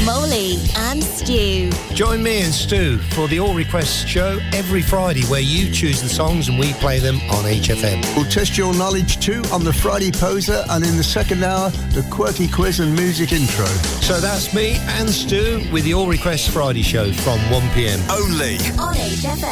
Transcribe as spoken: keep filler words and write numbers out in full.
Molly and Stu. Join me and Stu for the All Requests show every Friday, where you choose the songs and we play them on H F M. We'll test your knowledge too on the Friday Poser, and in the second hour, the Quirky Quiz and Music Intro. So that's me and Stu with the All Requests Friday show from one p m. Only on H F M.